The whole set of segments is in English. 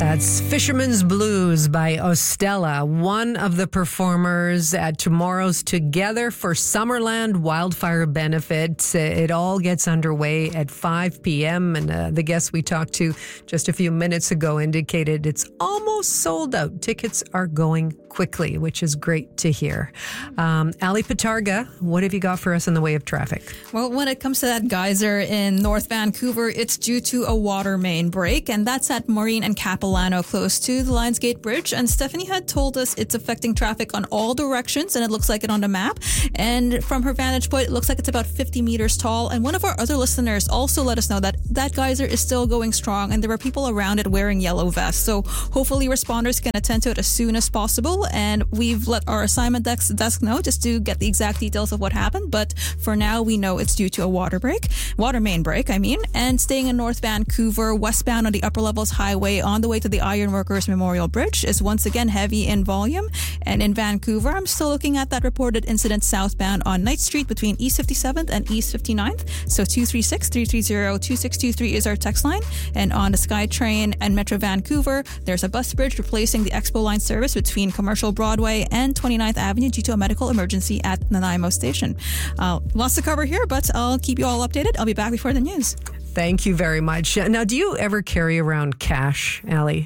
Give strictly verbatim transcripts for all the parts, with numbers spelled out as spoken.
That's Fisherman's Blues by Ostella, one of the performers at tomorrow's Together for Summerland Wildfire Benefit. It all gets underway at five p.m. and uh, the guest we talked to just a few minutes ago indicated it's almost sold out. Tickets are going quickly, which is great to hear. Um, Ali Patarga, what have you got for us in the way of traffic? Well, when it comes to that geyser in North Vancouver, it's due to a water main break, and that's at Marine and Capilano, close to the Lionsgate Bridge. And Stephanie had told us it's affecting traffic on all directions, and it looks like it on the map. And from her vantage point, it looks like it's about fifty meters tall. And one of our other listeners also let us know that that geyser is still going strong, and there were people around it wearing yellow vests. So hopefully responders can attend to it as soon as possible. And we've let our assignment desk, desk know just to get the exact details of what happened. But for now, we know it's due to a water break, water main break, I mean. And staying in North Vancouver, westbound on the Upper Levels Highway on the way to the Ironworkers Memorial Bridge is once again heavy in volume. And in Vancouver, I'm still looking at that reported incident southbound on Knight Street between East fifty-seventh and East fifty-ninth. So two three six, three three zero, two six two three is our text line. And on the SkyTrain and Metro Vancouver, there's a bus bridge replacing the Expo Line service between Commercial Broadway and twenty-ninth Avenue due to a medical emergency at Nanaimo Station. Uh, lots to cover here, but I'll keep you all updated. I'll be back before the news. Thank you very much. Now, do you ever carry around cash, Ali?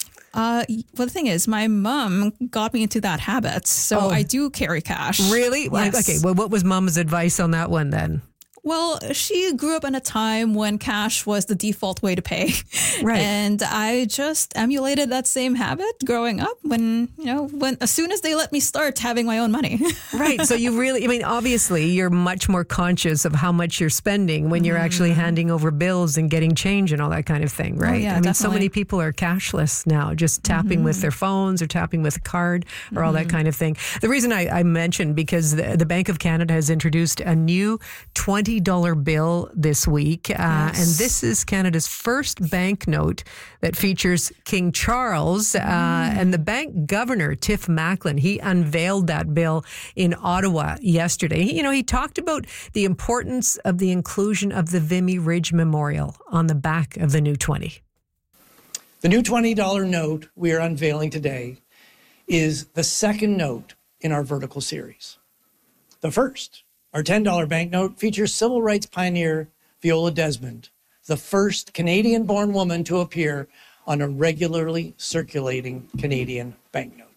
Uh, well, the thing is, my mom got me into that habit, so Oh. I do carry cash. Really? Yes. Okay, well, what was Mom's advice on that one then? Well, she grew up in a time when cash was the default way to pay. Right. And I just emulated that same habit growing up when, you know, when as soon as they let me start having my own money. Right. So you really, I mean, obviously you're much more conscious of how much you're spending when you're actually handing over bills and getting change and all that kind of thing, right? yeah, I mean, so definitely. many people are cashless now, just tapping with their phones or tapping with a card or all that kind of thing. The reason I, I mentioned because the, the Bank of Canada has introduced a new twenty dollar bill this week. Uh, Yes. And this is Canada's first banknote that features King Charles. Uh, and the bank governor, Tiff Macklem, he unveiled that bill in Ottawa yesterday. He, you know, he talked about the importance of the inclusion of the Vimy Ridge Memorial on the back of the new twenty. The new twenty dollar note we are unveiling today is the second note in our vertical series. The first, our ten dollar banknote, features civil rights pioneer Viola Desmond, the first Canadian-born woman to appear on a regularly circulating Canadian banknote.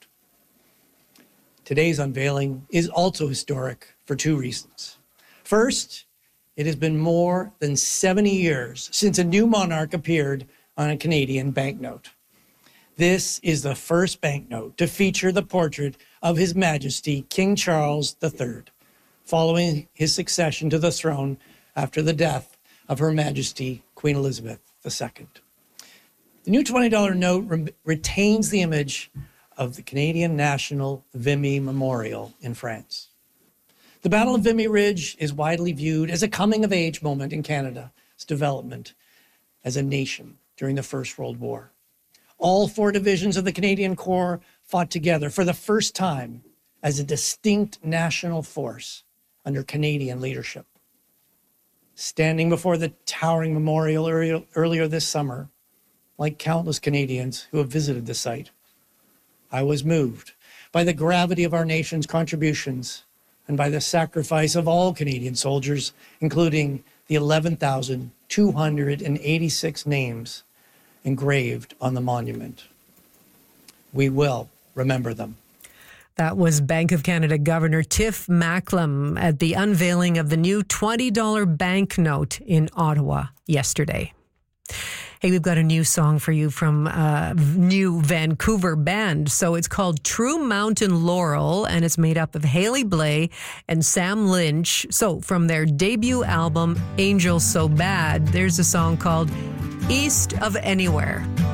Today's unveiling is also historic for two reasons. First, it has been more than seventy years since a new monarch appeared on a Canadian banknote. This is the first banknote to feature the portrait of His Majesty King Charles the Third, following his succession to the throne after the death of Her Majesty Queen Elizabeth the Second. The new twenty dollar note re- retains the image of the Canadian National Vimy Memorial in France. The Battle of Vimy Ridge is widely viewed as a coming-of-age moment in Canada's development as a nation during the First World War. All four divisions of the Canadian Corps fought together for the first time as a distinct national force under Canadian leadership. Standing before the towering memorial earlier, earlier this summer, like countless Canadians who have visited the site, I was moved by the gravity of our nation's contributions and by the sacrifice of all Canadian soldiers, including the eleven thousand two hundred eighty-six names engraved on the monument. We will remember them. That was Bank of Canada Governor Tiff Macklem at the unveiling of the new twenty dollar banknote in Ottawa yesterday. Hey, we've got a new song for you from a new Vancouver band. So it's called True Mountain Laurel, and it's made up of Haley Blay and Sam Lynch. So from their debut album, Angel So Bad, there's a song called East of Anywhere.